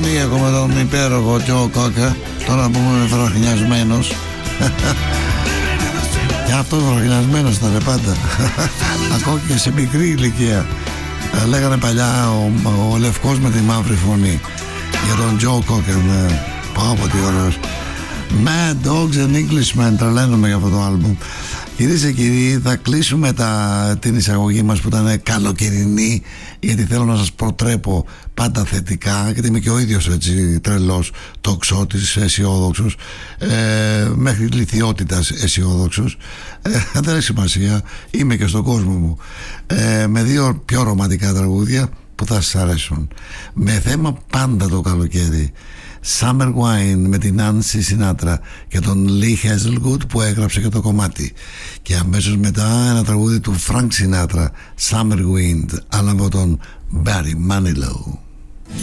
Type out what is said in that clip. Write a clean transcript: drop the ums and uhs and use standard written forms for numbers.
αμμονίακο με τον υπέροχο Τζο Κόκερ. Τώρα που είμαι φραχνιασμένος. Και αυτός φραχνιασμένος ήταν πάντα. Ακόμα και σε μικρή ηλικία. Λέγανε παλιά ο λευκός με τη μαύρη φωνή. Για τον Τζο Κόκερ. Πω τι ωραίος. Mad Dogs and Englishmen. Τρελαίνομαι για αυτό το άλμπουμ. Κυρίες και κύριοι, θα κλείσουμε την εισαγωγή μας που ήταν καλοκαιρινή, γιατί θέλω να σας προτρέπω πάντα θετικά, γιατί είμαι και ο ίδιος έτσι τρελός τοξότης, αισιόδοξος, μέχρι λιθιότητας αισιόδοξος. Δεν έχει σημασία, είμαι και στον κόσμο μου, με δύο πιο ρομαντικά τραγούδια που θα σας αρέσουν, με θέμα πάντα το καλοκαίρι. Summer Wine με την Nancy Sinatra και τον Lee Hazelwood που έγραψε και το κομμάτι, και αμέσως μετά ένα τραγούδι του Frank Sinatra, Summer Wind, αλλά από τον Barry Manilow.